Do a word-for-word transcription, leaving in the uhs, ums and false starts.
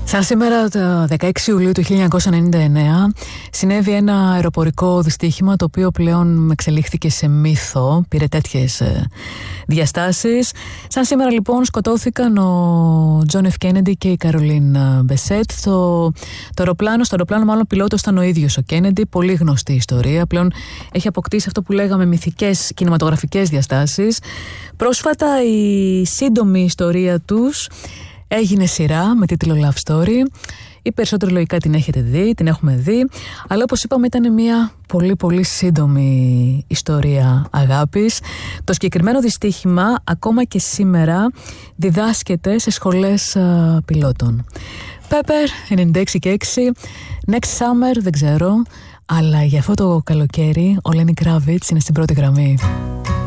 Σαν σήμερα το δεκαέξι Ιουλίου του χίλια εννιακόσια ενενήντα εννέα συνέβη ένα αεροπορικό δυστύχημα το οποίο πλέον εξελίχθηκε σε μύθο, πήρε τέτοιες ε, διαστάσεις. Σαν σήμερα λοιπόν σκοτώθηκαν ο Τζον Εφ Κέννεντι και η Καρολίν Μπεσέτ. Το, το αεροπλάνο, στο αεροπλάνο μάλλον πιλότος ήταν ο ίδιος ο Κέννεντι, πολύ γνωστή ιστορία, πλέον έχει αποκτήσει αυτό που λέγαμε μυθικές κινηματογραφικές διαστάσεις. Πρόσφατα η σύντομη ιστορία τους έγινε σειρά με τίτλο Love Story. Οι περισσότεροι λογικά την έχετε δει, την έχουμε δει, αλλά όπως είπαμε ήταν μια πολύ πολύ σύντομη ιστορία αγάπης. Το συγκεκριμένο δυστύχημα ακόμα και σήμερα διδάσκεται σε σχολές uh, πιλότων. Pepper ενενήντα έξι και έξι, Next Summer δεν ξέρω, αλλά για αυτό το καλοκαίρι ο Lenny Kravitz είναι στην πρώτη γραμμή.